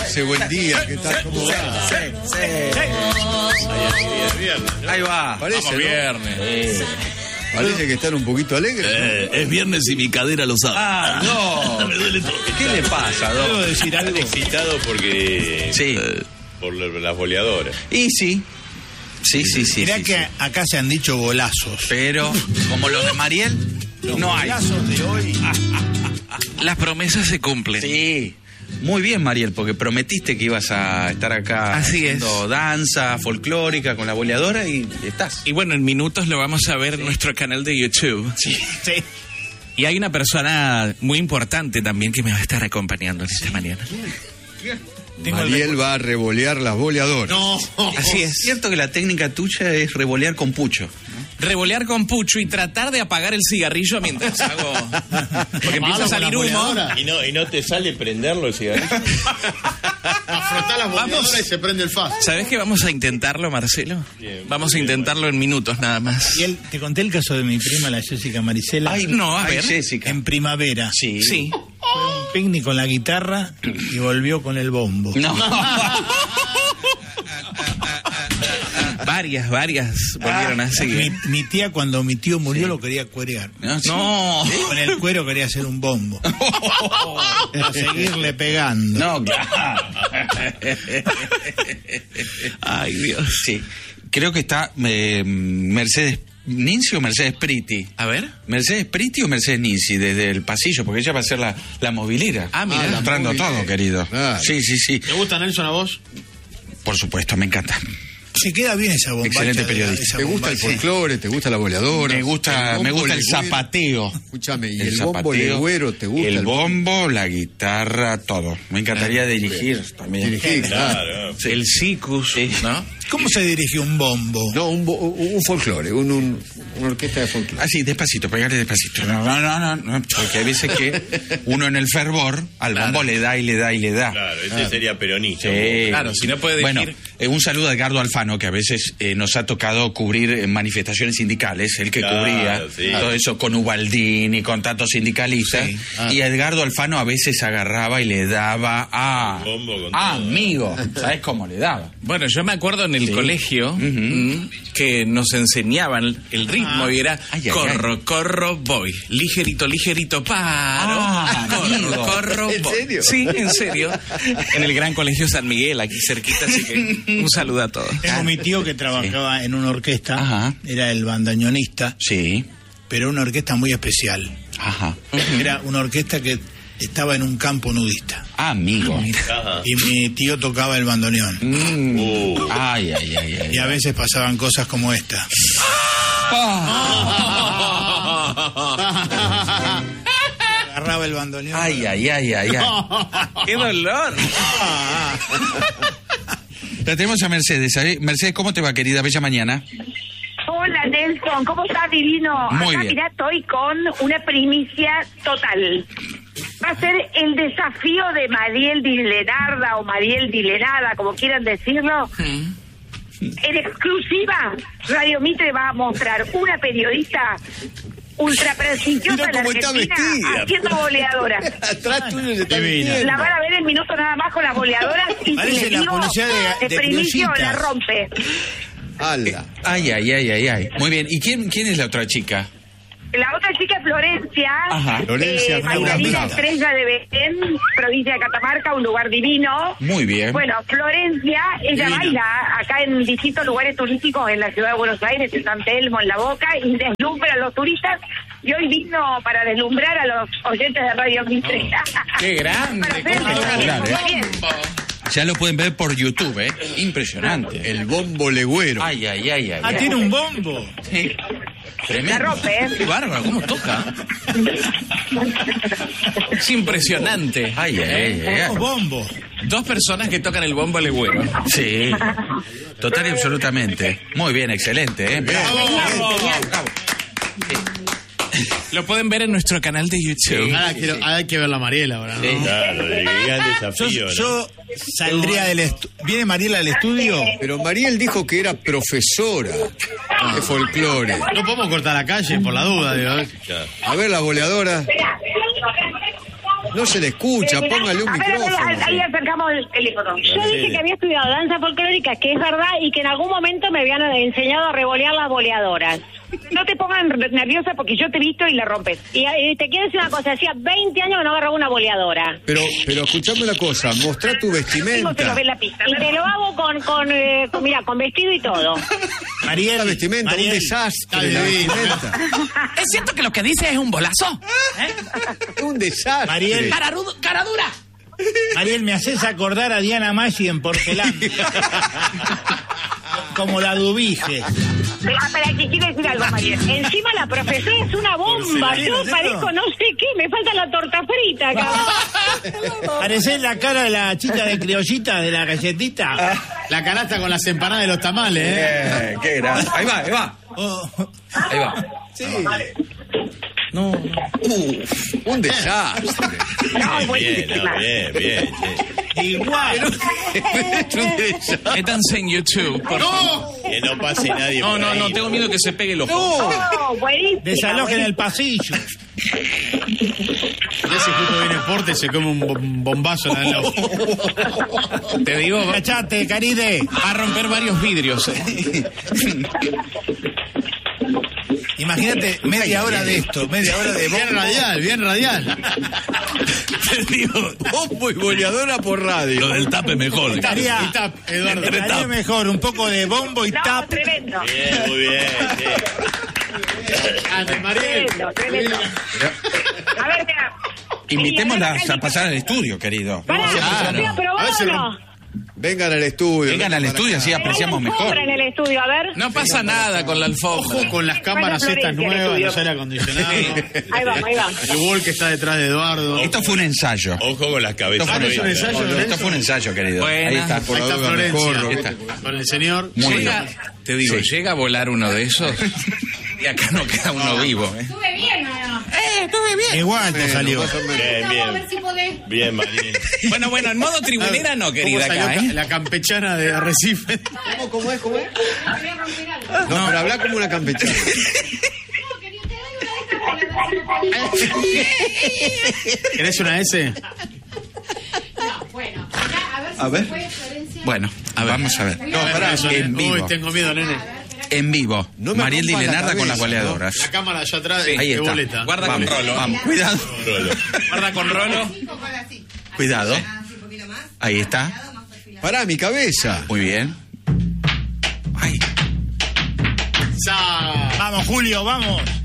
Ese buen día, ¿qué tal? ¿Cómo va? Sí. Ahí va. Parece, Vamos, ¿no? viernes. Parece que están un poquito alegres. Es viernes y mi cadera lo sabe. Ah, no. Me duele todo. ¿Qué le pasa, Debo Doc? decir algo. Están excitados porque... Sí. Por las boleadoras. Y sí. Sí. Mirá sí, que sí. acá se han dicho golazos. Pero, como los de Mariel, no hay. Golazos de hoy. Las promesas se cumplen. Sí. Muy bien, Mariel, porque prometiste que ibas a estar acá Así es. haciendo danza folclórica con la boleadora y estás. Y bueno, en minutos lo vamos a ver en nuestro canal de YouTube. Sí. Y hay una persona muy importante también que me va a estar acompañando esta mañana. Mariel va a revolear las boleadoras. No. Así Es es. cierto que la técnica tuya es revolear con pucho. Revolear con pucho y tratar de apagar el cigarrillo mientras hago... Porque empieza a salir humo. ¿Y no te sale prenderlo el cigarrillo? Afrotá las boleadoras y se prende el faz. ¿Sabés que vamos a intentarlo, Marcelo? Bien, Vamos a intentarlo en minutos nada más. Y te conté el caso de mi prima, la Jessica Marisela. Ay, no, a ay, ver. Jessica. En primavera. Sí. Sí. Fue a un picnic con la guitarra y volvió con el bombo. No. Varias volvieron a seguir. Mi tía, cuando mi tío murió, lo quería cuerear. No. Con el cuero quería hacer un bombo. Para seguirle pegando. No, claro. Ay, Dios. Sí. Creo que está Mercedes Ninzi o Mercedes Priti. A ver. ¿Mercedes Priti o Mercedes Ninzi desde el pasillo? Porque ella va a ser la movilera. Ah, mira. Mostrando muy todo, bien. querido. Claro. Sí. ¿Te gusta Nelson a vos? Por supuesto, me encanta. Se queda bien esa bombacha. Excelente periodista. esa ¿Te gusta el bombacha. folclore? ¿Te gusta la boleadora? Me gusta el legüero. zapateo. Escúchame, ¿y el bombo legüero te gusta? El bombo, la guitarra, todo. Me encantaría dirigir también. Dirigir, Claro. Sí. El cicus, ¿no? ¿Cómo se dirige un bombo? No, un folclore, una orquesta de folclore. Así, despacito, pegale despacito. No, porque hay veces que uno en el fervor al bombo le da y le da y le da. Claro, ese sería peronista. Sí. Claro, si no puede Bueno, decir... un saludo a Edgardo Alfano, que a veces nos ha tocado cubrir manifestaciones sindicales, el que Claro, cubría sí. todo eso con Ubaldini, con tantos sindicalistas, Sí. y a Edgardo Alfano a veces agarraba y le daba a... Bombo con todo. amigo, ¿sabes cómo le daba? Bueno, yo me acuerdo en el Sí. colegio que nos enseñaban el ritmo y era Ay, ay, corro, voy, ligerito, paro, amigo. corro, ¿En voy. serio? Sí, en serio. En el Gran Colegio San Miguel, aquí cerquita, así que un saludo a todos. Tengo mi tío que trabajaba en una orquesta, Ajá. era el bandoneonista, Sí, pero una orquesta muy especial. ajá. Era una orquesta que estaba en un campo nudista. Amigo. Ajá. Y mi tío tocaba el bandoneón. Ay. Y a veces pasaban cosas como esta. Agarraba el bandoneón. Ay. ¡Qué dolor! La tenemos a Mercedes. Mercedes, ¿cómo te va, querida? Bella mañana. Hola Nelson, ¿cómo estás, divino? Muy Acá bien. mirá, estoy con una primicia total. Va a ser el desafío de Mariel Dilenarda o Mariel Dilenada, como quieran decirlo. En exclusiva, Radio Mitre va a mostrar una periodista ultra prestigiosa Mirá de la cómo está Argentina vestida. haciendo boleadora. Atrás tuyo se está Divina. vistiendo. La van a ver en minutos nada más con las boleadoras y Parece les la digo, publicidad de primicia criollitas. la rompe. Ala. Ay. Muy bien. ¿Y quién es la otra chica? La otra chica es Florencia, Ajá. Florencia bailarina Brava. estrella de Belén, provincia de Catamarca, un lugar divino. Muy bien. Bueno, Florencia, ella Divina. baila acá en distintos lugares turísticos en la ciudad de Buenos Aires, en San Telmo, en La Boca, y deslumbra a los turistas. Y hoy vino para deslumbrar a los oyentes de Radio Mitre. ¡Qué grande! Para hacer ¿Cómo espectacular, ¿eh? muy bien. Ya lo pueden ver por YouTube, ¿eh? Impresionante. El bombo legüero. Ay. Ah, tiene un bombo. Sí. Tremendo. La rompe, ¿eh? ¡Qué bárbaro! ¿Cómo toca? Es impresionante. Ay. Un bombo. Dos personas que tocan el bombo legüero. Sí. Total y absolutamente. Muy bien, excelente, ¿eh? Bravo. Lo pueden ver en nuestro canal de YouTube. Ahora hay que ver la Mariela ahora, ¿no? Sí. Claro, el gran desafío, ¿no? Yo saldría del estudio. ¿Viene Mariela al estudio? Pero Mariel dijo que era profesora de folclore. No podemos cortar la calle por la duda, digo. A ver la boleadora. No se le escucha, póngale un A ver, micrófono. ahí acercamos el teléfono. Yo dije que había estudiado danza folclórica, que es verdad, y que en algún momento me habían enseñado a revolear las boleadoras. No te pongas nerviosa porque yo te he visto y la rompes. Y te quiero decir una cosa, hacía 20 años que no agarraba una boleadora. Pero escuchame una cosa, mostrá tu ¿Cómo se nos vestimenta. ve la pista? Y te lo hago mira, con vestido y todo. Mariel, La vestimenta, un desastre, la vestimenta. ¿Es cierto que lo que dice es un bolazo? Un desastre. Mariel, ¡Cara dura! Mariel, me haces acordar a Diana Maggi en Porcelandia. Como la Dubige. Espera, que quiero decir algo, María. Encima la profesora es una bomba. Yo parezco no sé qué, me falta la torta frita acá. Parecés la cara de la chica de criollita de la galletita. La canasta con las empanadas de los tamales, Qué grande. Ahí va. Oh. Ahí va. Un desastre. No, Bien, buenísima. bien. Igual. Un desastre. Métanse en YouTube. Por favor. Que no pase nadie por ahí. No, tengo miedo que se pegue el ojo. No, buenísima. Desalojen el pasillo. Ya si justo viene Porte se come un bombazo en la ojo. Te digo, va Cachate, Caride. a romper varios vidrios. Imagínate media hora de esto, media hora de Bien radial. Te digo, Bombo y boleadora por radio. lo del tape mejor. Estaría, Y tap, Eduardo. estaría mejor un poco de bombo y No, tap. tremendo. Bien, muy bien. Sí. Ande, Mariel. Tremendo. A ver, mira. Invitémoslas a pasar al estudio, querido. Pará, pero A ver si vámonos. Vengan al estudio. Vengan al estudio, así apreciamos mejor. En el estudio, a ver. No pasa nada con la alfombra. Ojo con las cámaras estas nuevas, los aire acondicionados. Ahí va. El wall que está detrás de Eduardo. Esto fue un ensayo. Ojo con las cabezas. Ah, ¿no es un nuevas. ensayo? Esto fue un ensayo, querido. Buena. Ahí está. Por Ahí la está duda, mejor, Florencia. ¿no? Con el señor. Muy Llega, bien. te digo, llega a volar uno de esos y acá no queda uno vivo. Estuve bien, ¿o no? Estuve bien. Igual te salió. Bien, Vamos a ver bien. si podés. Bien, Mariel. Bueno, en modo tribunera no, ¿Cómo querida, salió acá, ¿eh? la campechana de Arrecife? ¿Cómo es? Quería romper algo. No, pero habla como una campechana. No, quería te doy una de estas para ver si podés. ¿Querés una S? No, bueno, a ver si se puede, Florencia. Bueno, a ver. Vamos a ver. No, pará, en vivo. Uy, tengo miedo, nene. En vivo. No me Mariel rompas la Dilenarda con las cabeza, boleadoras. La cámara allá atrás Ahí de está. boleta. Guarda con Vamos, rolo. vamos. Cuidado. Rolo. Guarda con rolo. Cuidado. Ahí está. Pará, mi cabeza. Muy bien. Ahí. Sa- Vamos, Julio, vamos.